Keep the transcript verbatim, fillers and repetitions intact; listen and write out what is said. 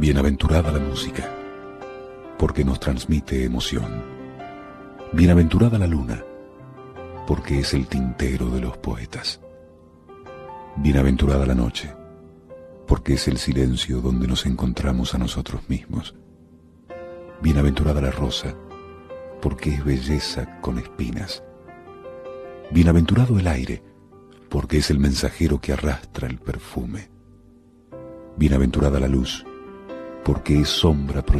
Bienaventurada la música, porque nos transmite emoción. Bienaventurada la luna, porque es el tintero de los poetas. Bienaventurada la noche, porque es el silencio donde nos encontramos a nosotros mismos. Bienaventurada la rosa, porque es belleza con espinas. Bienaventurado el aire, porque es el mensajero que arrastra el perfume. Bienaventurada la luz, porque es sombra